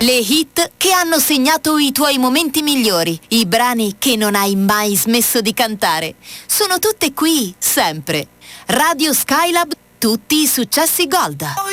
Le hit che hanno segnato i tuoi momenti migliori, i brani che non hai mai smesso di cantare. Sono tutte qui, sempre. Radio Skylab, tutti i successi Gold.